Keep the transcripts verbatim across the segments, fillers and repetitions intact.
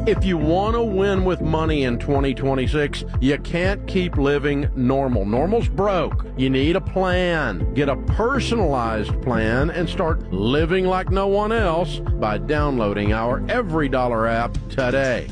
If you want to win with money in twenty twenty-six, you can't keep living normal. Normal's broke. You need a plan. Get a personalized plan and start living like no one else by downloading our Every Dollar app today.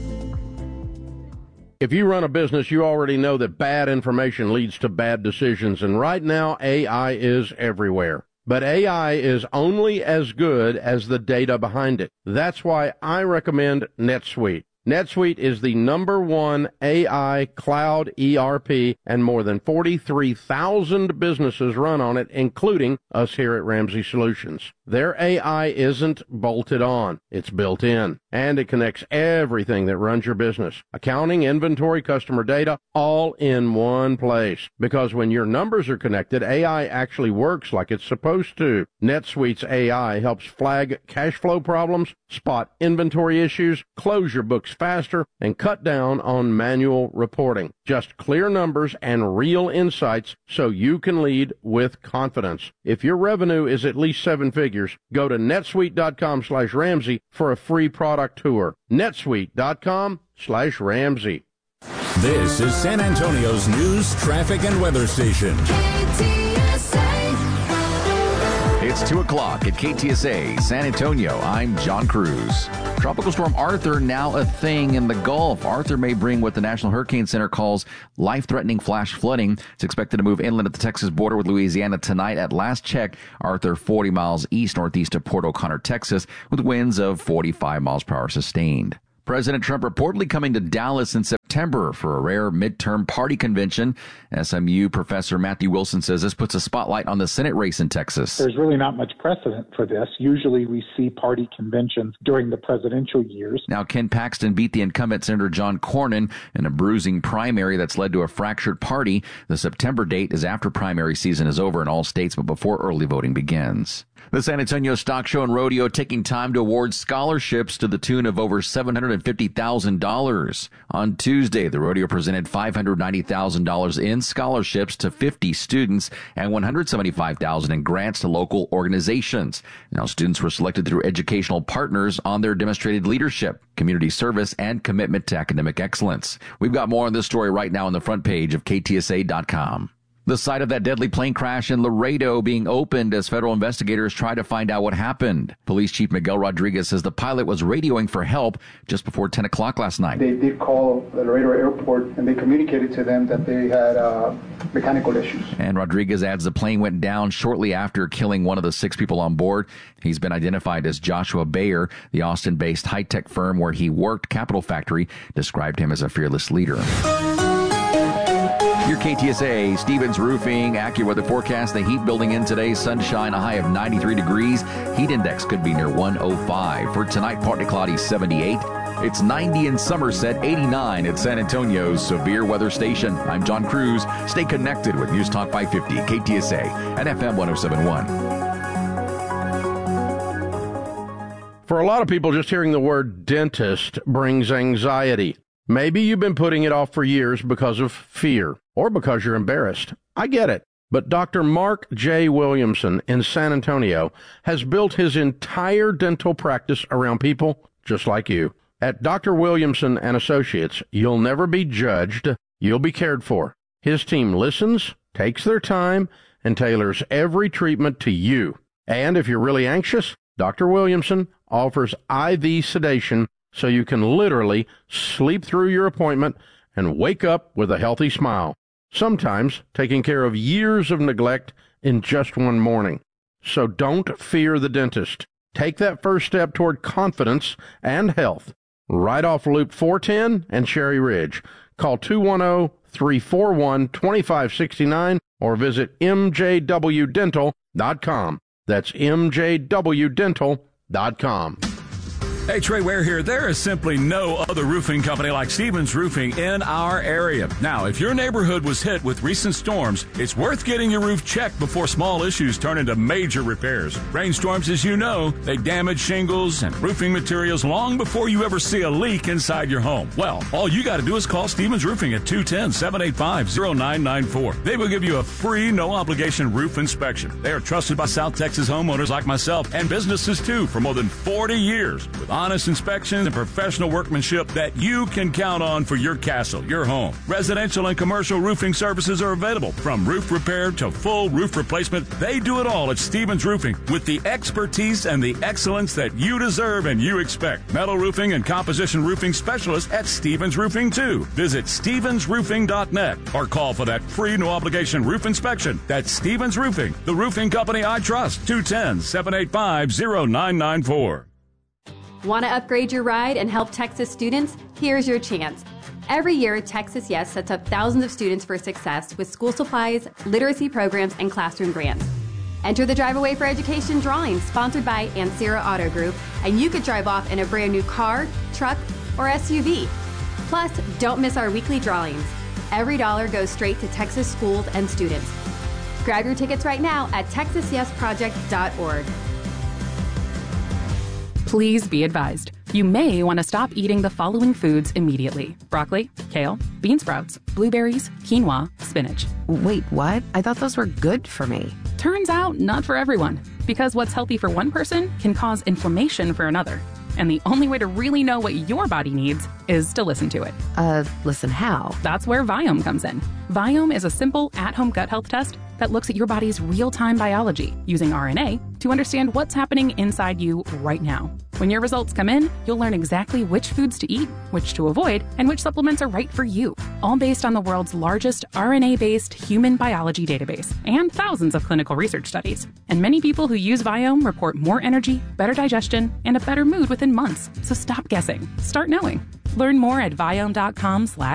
If you run a business, you already know that bad information leads to bad decisions, and right now A I is everywhere. But A I is only as good as the data behind it. That's why I recommend NetSuite. NetSuite is the number one A I cloud E R P, and more than forty-three thousand businesses run on it, including us here at Ramsey Solutions. Their A I isn't bolted on. It's built in, and it connects everything that runs your business. Accounting, inventory, customer data, all in one place. Because when your numbers are connected, A I actually works like it's supposed to. NetSuite's A I helps flag cash flow problems, spot inventory issues, close your books faster, and cut down on manual reporting. Just clear numbers and real insights so you can lead with confidence. If your revenue is at least seven figures, go to netsuite.com slash Ramsey for a free product tour. netsuite.com slash Ramsey. This is San Antonio's news, traffic, and weather station. K T S A. It's two o'clock at K T S A, San Antonio. I'm John Cruz. Tropical Storm Arthur now a thing in the Gulf. Arthur may bring what the National Hurricane Center calls life-threatening flash flooding. It's expected to move inland at the Texas border with Louisiana tonight. At last check, Arthur forty miles east-northeast of Port O'Connor, Texas, with winds of forty-five miles per hour sustained. President Trump reportedly coming to Dallas in September for a rare midterm party convention. S M U professor Matthew Wilson says this puts a spotlight on the Senate race in Texas. There's really not much precedent for this. Usually we see party conventions during the presidential years. Now, Ken Paxton beat the incumbent Senator John Cornyn in a bruising primary that's led to a fractured party. The September date is after primary season is over in all states, but before early voting begins. The San Antonio Stock Show and Rodeo taking time to award scholarships to the tune of over seven hundred fifty thousand dollars. On Tuesday, the rodeo presented five hundred ninety thousand dollars in scholarships to fifty students and one hundred seventy-five thousand dollars in grants to local organizations. Now, students were selected through educational partners on their demonstrated leadership, community service, and commitment to academic excellence. We've got more on this story right now on the front page of K T S A dot com. The site of that deadly plane crash in Laredo being opened as federal investigators try to find out what happened. Police Chief Miguel Rodriguez says the pilot was radioing for help just before ten o'clock last night. They did call the Laredo airport and they communicated to them that they had uh, mechanical issues. And Rodriguez adds the plane went down shortly after killing one of the six people on board. He's been identified as Joshua Bayer. The Austin-based high-tech firm where he worked, Capital Factory, described him as a fearless leader. Your K T S A, Stevens Roofing, AccuWeather forecast. The heat building in today. Sunshine, a high of ninety-three degrees. Heat index could be near one oh five. For tonight, partly cloudy, seventy-eight. It's ninety in Somerset, eighty-nine at San Antonio's severe weather station. I'm John Cruz. Stay connected with News Talk five fifty, K T S A, and F M one oh seven point one. For a lot of people, just hearing the word dentist brings anxiety. Maybe you've been putting it off for years because of fear or because you're embarrassed. I get it. But Doctor Mark J. Williamson in San Antonio has built his entire dental practice around people just like you. At Doctor Williamson and Associates, you'll never be judged. You'll be cared for. His team listens, takes their time, and tailors every treatment to you. And if you're really anxious, Doctor Williamson offers I V sedation so you can literally sleep through your appointment and wake up with a healthy smile. Sometimes taking care of years of neglect in just one morning. So don't fear the dentist. Take that first step toward confidence and health. Right off Loop four ten and Cherry Ridge. Call two one zero, three four one, two five six nine or visit m j w dental dot com. That's m j w dental dot com. Hey, Trey Ware here. There is simply no other roofing company like Stevens Roofing in our area. Now, if your neighborhood was hit with recent storms, it's worth getting your roof checked before small issues turn into major repairs. Rainstorms, as you know, they damage shingles and roofing materials long before you ever see a leak inside your home. Well, all you got to do is call Stevens Roofing at two one zero, seven eight five, zero nine nine four. They will give you a free, no-obligation roof inspection. They are trusted by South Texas homeowners like myself and businesses, too, for more than forty years. With honest inspections, and professional workmanship that you can count on for your castle, your home. Residential and commercial roofing services are available. From roof repair to full roof replacement, they do it all at Stevens Roofing with the expertise and the excellence that you deserve and you expect. Metal roofing and composition roofing specialists at Stevens Roofing too. Visit stevens roofing dot net or call for that free no obligation roof inspection. That's Stevens Roofing, the roofing company I trust. two one zero, seven eight five, zero nine nine four. Want to upgrade your ride and help Texas students? Here's your chance. Every year, Texas Yes sets up thousands of students for success with school supplies, literacy programs, and classroom grants. Enter the Drive Away for Education drawing sponsored by Ancira Auto Group, and you could drive off in a brand new car, truck, or S U V. Plus, don't miss our weekly drawings. Every dollar goes straight to Texas schools and students. Grab your tickets right now at texas yes project dot org. Please be advised. You may want to stop eating the following foods immediately: broccoli, kale, bean sprouts, blueberries, quinoa, spinach. Wait, what? I thought those were good for me. Turns out, not for everyone, because what's healthy for one person can cause inflammation for another. And the only way to really know what your body needs is to listen to it. Uh, listen how? That's where Viome comes in. Viome is a simple, at-home gut health test that looks at your body's real-time biology using R N A to understand what's happening inside you right now. When your results come in, you'll learn exactly which foods to eat, which to avoid, and which supplements are right for you, all based on the world's largest R N A-based human biology database and thousands of clinical research studies. And many people who use Viome report more energy, better digestion, and a better mood within months. So stop guessing. Start knowing. Learn more at viome dot com slash